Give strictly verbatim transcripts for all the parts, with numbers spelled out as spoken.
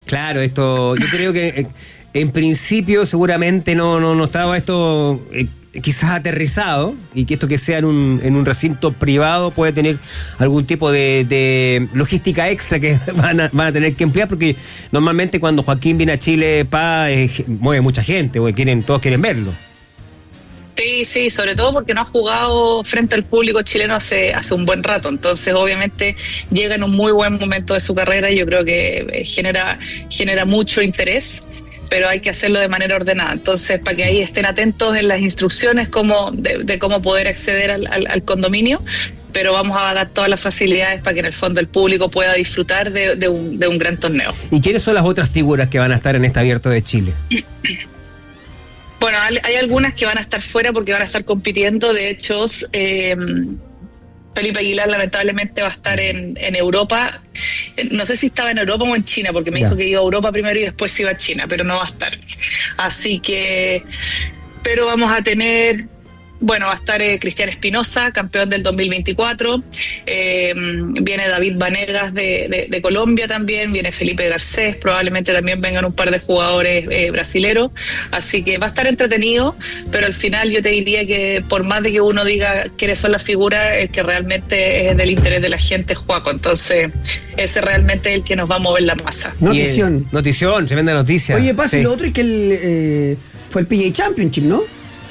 Claro, esto, yo creo que eh, en principio seguramente no, no, no estaba esto eh, quizás aterrizado, y que esto que sea en un, en un recinto privado puede tener algún tipo de, de logística extra que van a, van a tener que emplear, porque normalmente cuando Joaquín viene a Chile, pa, eh, mueve mucha gente, porque quieren, todos quieren verlo. Sí, sí, sobre todo porque no ha jugado frente al público chileno hace, hace un buen rato, entonces obviamente llega en un muy buen momento de su carrera y yo creo que genera, genera mucho interés, pero hay que hacerlo de manera ordenada. Entonces, para que ahí estén atentos en las instrucciones como de, de cómo poder acceder al, al, al condominio, pero vamos a dar todas las facilidades para que en el fondo el público pueda disfrutar de, de, un, de un gran torneo. ¿Y quiénes son las otras figuras que van a estar en este Abierto de Chile? Bueno, hay algunas que van a estar fuera porque van a estar compitiendo. De hecho, eh, Felipe Aguilar lamentablemente va a estar en, en Europa. No sé si estaba en Europa o en China, porque me ya. dijo que iba a Europa primero y después se iba a China, pero no va a estar. Así que, pero vamos a tener... Bueno, va a estar eh, Cristian Espinosa, campeón del dos mil veinticuatro, eh, viene David Vanegas de, de, de Colombia también, viene Felipe Garcés, probablemente también vengan un par de jugadores eh, brasileros, así que va a estar entretenido, pero al final yo te diría que por más de que uno diga quiénes son las figuras, el que realmente es del interés de la gente es Joaco, entonces ese realmente es el que nos va a mover la masa. Notición. El, notición, tremenda noticia. Oye, Paz, sí. Y lo otro es que el, eh, fue el P G A Championship, ¿no?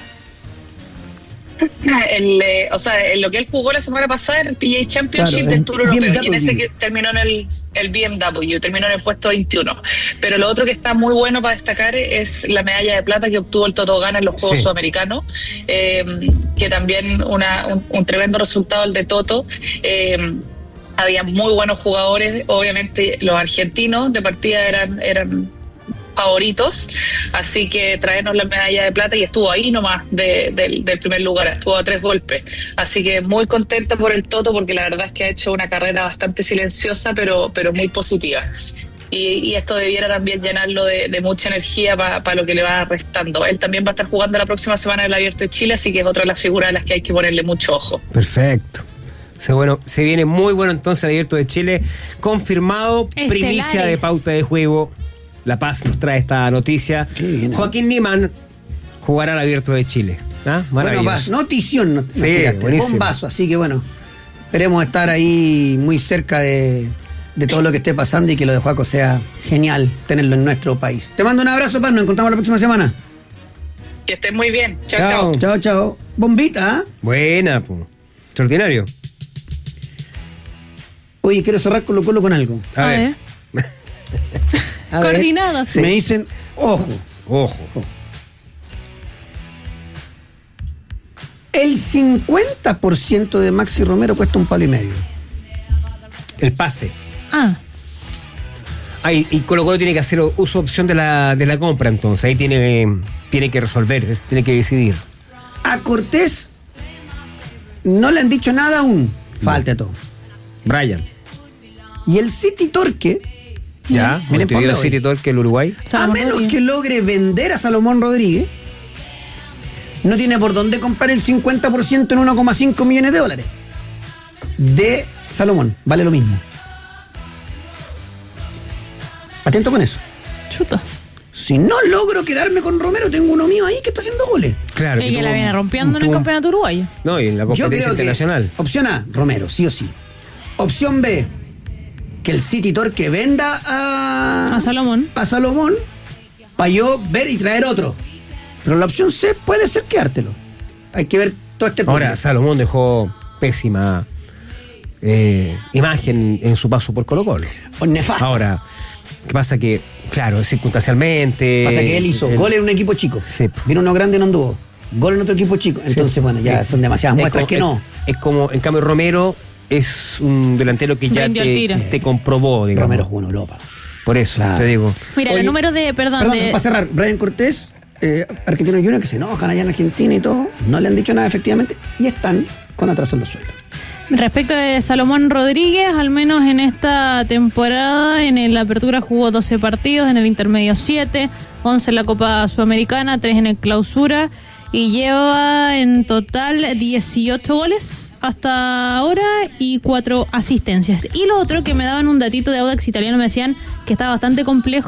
El, eh, o sea, en lo que él jugó la semana pasada en el P G A Championship claro, del Tour Europeo, y en ese que terminó en el, el B M W, terminó en el puesto veintiuno. Pero lo otro que está muy bueno para destacar es la medalla de plata que obtuvo el Toto Gana en los Juegos sí. Sudamericanos, eh, que también una, un, un tremendo resultado el de Toto. Eh, había muy buenos jugadores, obviamente los argentinos de partida eran... eran favoritos, así que traernos la medalla de plata y estuvo ahí nomás de, de, del primer lugar, estuvo a tres golpes, así que muy contenta por el Toto porque la verdad es que ha hecho una carrera bastante silenciosa pero, pero muy positiva y, y esto debiera también llenarlo de, de mucha energía para pa lo que le va restando. Él también va a estar jugando la próxima semana en el Abierto de Chile, así que es otra de las figuras a las que hay que ponerle mucho ojo. Perfecto. Se, bueno, se viene muy bueno entonces el Abierto de Chile, confirmado, Estelares. Primicia de Pauta de Juego. La Paz nos trae esta noticia. Bien, Joaquín Niemann jugará al Abierto de Chile. ¿Ah? Bueno, Paz, notición. No, sí, bombazo, así que bueno, esperemos estar ahí muy cerca de, de todo lo que esté pasando y que lo de Joaco sea genial tenerlo en nuestro país. Te mando un abrazo, Paz, nos encontramos la próxima semana. Que estés muy bien. Chao, chao. Chao, chao. chao. Bombita, ¿eh? Buena, pues. Extraordinario. Oye, quiero cerrar Colo Colo con algo. A, A ver. ver. Coordinados. Sí. Me dicen, ojo, ojo, ojo. El cincuenta por ciento de Maxi Romero cuesta un palo y medio. El pase. Ah. Ah, y, y Colo Colo tiene que hacer uso opción de la, de la compra, entonces. Ahí tiene, tiene que resolver, tiene que decidir. A Cortés no le han dicho nada aún. Falta todo. Brian. Y el City Torque. Ya, miren por el City Torque, el Uruguay. A menos que logre vender a Salomón Rodríguez, no tiene por dónde comprar el cincuenta por ciento en uno coma cinco millones de dólares. De Salomón, vale lo mismo. Atento con eso. Chuta. Si no logro quedarme con Romero, tengo uno mío ahí que está haciendo goles. Claro. Y que la viene rompiendo en el campeonato uruguayo. No, y en la competencia internacional. Que, opción A, Romero, sí o sí. Opción B, que el City Torque venda a, a Salomón. A Salomón, para yo ver y traer otro. Pero la opción C puede ser quedártelo. Hay que ver todo este problema. Ahora, Salomón dejó pésima eh, imagen en su paso por Colo Colo. O nefasto. Ahora, ¿qué pasa? Que, claro, circunstancialmente... Pasa que él hizo el, gol en un equipo chico. Sí. Vino uno grande y no anduvo. Gol en otro equipo chico. Entonces, sí. bueno, ya sí. son demasiadas muestras como, que no. Es, es como, en cambio, Romero es un delantero que ya te, te comprobó, digamos. Romero jugó en Europa. Por eso, claro. te digo. Mira, Oye, el número de... Perdón, perdón de... para cerrar. Brian Cortés, eh, Argentino Junior, que se enojan allá en Argentina y todo. No le han dicho nada efectivamente. Y están con atraso en los sueldos. Respecto de Salomón Rodríguez, al menos en esta temporada, en la apertura jugó doce partidos, en el intermedio siete, once en la Copa Sudamericana, tres en el clausura, y lleva en total dieciocho goles hasta ahora y cuatro asistencias. Y lo otro que me daban un datito de Audax Italiano, me decían que está bastante complejo